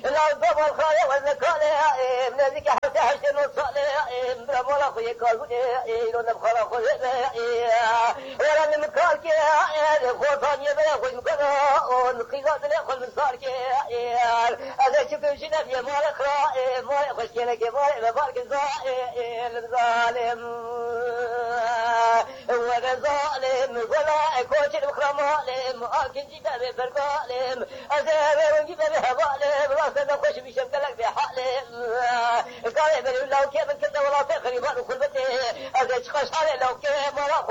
لا الضب الخايا والنكالة من ذيك حتى حسن الصالة برمو لا خوي كالبودي لو نبخلا خوي ولا نمكال كي خوطان يبلا خوي مكلا ونقيقات لا خوي مسار كي هذا شكل شنب يا مالك مالك خوش كيلك مالك مبارك الظالم ولا ظالم ولا كوش المخرم ظالم أكن جدا بفرقالم أزهر ونجيب بها ظالم راسنا خوش بشمكلك بحالم قال لو كيف كنت ولا تخري مالك خلبتي أزهر شخص علي لو كيف